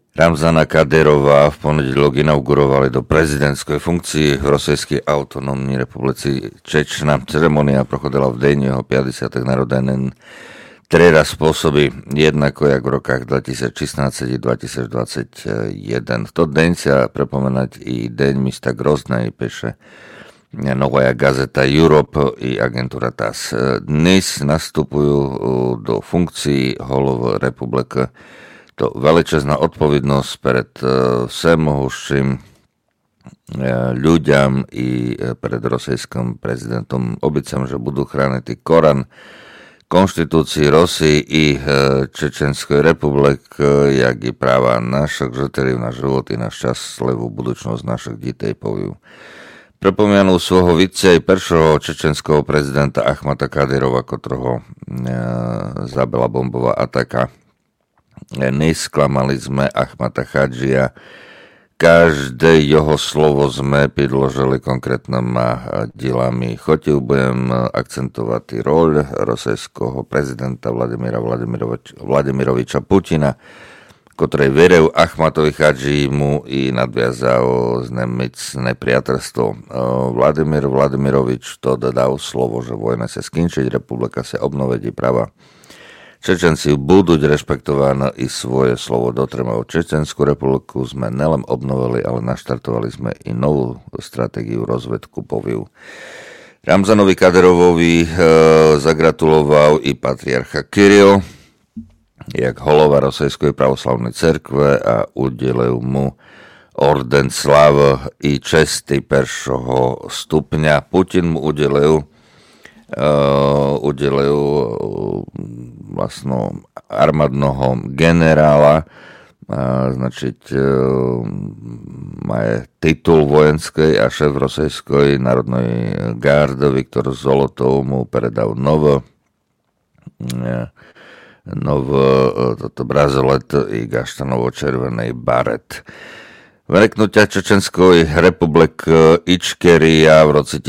Ramzana Kadyrova v ponedeľok inaugurovali do prezidentskej funkcii v Rosijskej autonómnej republice Čečna. Ceremonia prochodila v deň jeho 50. narodenin. Tri spôsoby, jednako jak v rokách 2016 i 2021. V to deň sa prepomenať i deň mista Groznej, píše Novaja gazeta Europe i agentúra TAS. Dnes nastupujú do funkcií holov republiky. To veľečezná odpovednosť pred všemohúšim ľuďom i pred rosijským prezidentom. Obicam, že budú chrániť Korán, konštitúcii Rosii i Čečenskej republiky, jak i práva našich žiteľov na život i na šťastlivú budúcnosť našich detí povijú. Pripomínal svojho vidca i prvého čečenského prezidenta Ahmata Kadyrova, ktorého zabila bombová ataka. Nesklamali sme Ahmata Hadžija. Každé jeho slovo sme podložili konkrétnymi dielami. Chotil budem akcentovať roľ rosijského prezidenta Vladimira Vladimiroviča Putina, ktorý veril Ahmatovi Hadžimu i nadviazal nemocné priateľstvo. Vladimir Vladimirovič to dodal slovo, že vojna sa skončí, republika sa obnoví, práva Čečenci budú rešpektované i svoje slovo dotremajú. Čečenskú republiku sme nelen obnovili, ale naštartovali sme i novú stratégiu rozvedku poviu. Ramzanovi Kadyrovovi zagratuloval i patriarcha Kiril, jak holova Rosijskej pravoslavnej cerkve a udelil mu orden slávy i česti prvého stupňa. Putin mu udelil vlastno armádneho generála, značiť má titul vojenskej a šéf Rosijskej národnej gardy Viktor Zolotov mu predal nové toto brazelet i gaštanovo-červenej baret. Vreknutia Čečenskej republiky Ičkeria v roce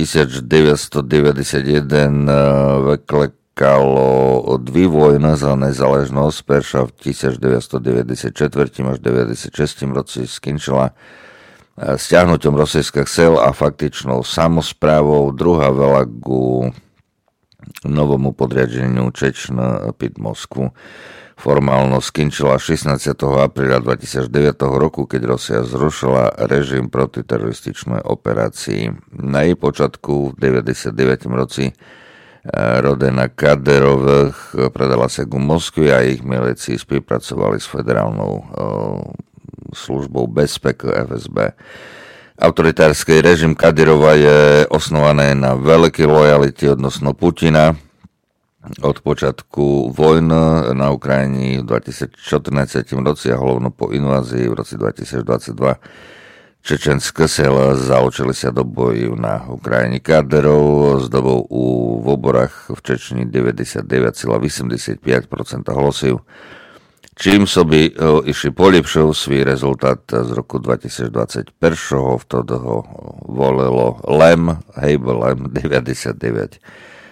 1991 vyklekalo dvi vojny za nezaležnosť. Perša v 1994 až 1996 roci skončila stiahnutom rosijských sil a faktičnou samosprávou. Druhá vela ku novomu podriadeniu Čečna pod Moskvu. Formálno skončila 16. apríla 2009 roku, keď Rosia zrušila režim protiterorističnej operácii. Na jej počiatku v 99. roci rodina Kadyrových predala sa ku Moskvi a ich milíci spolupracovali s federálnou službou bezpeky FSB. Autoritársky režim Kadyrova je osnovaný na veľkej lojalite odnosno Putina. Od počiatku vojny na Ukrajine v 2014 roci a hlavno po invázii v roce 2022 čečenské sila zaučili sa do boju na Ukrajine. Kadyrov zdobol v oborách v Čečni 99,85% hlasov, čím soby išli polepšil svoj rezultát z roku 2021. Vtedy ho volilo Lem 99,7%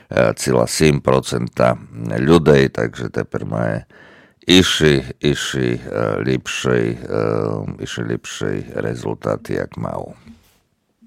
ľudí, takže teper má iši lepšej rezultáty, jak mal.